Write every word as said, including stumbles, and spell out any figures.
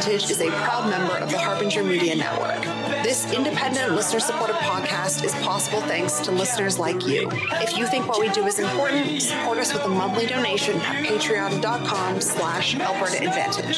Advantage is a proud member of the Harbinger Media Network. This independent, listener-supported podcast is possible thanks to listeners like you. If you think what we do is important, support us with a monthly donation at patreon.com slash Alberta Advantage.